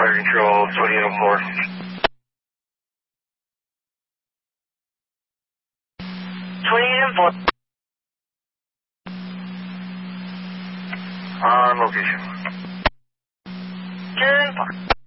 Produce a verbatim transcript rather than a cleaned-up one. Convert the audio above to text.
Fire control, twenty-eight oh four. twenty-eight oh four. On location. ten four.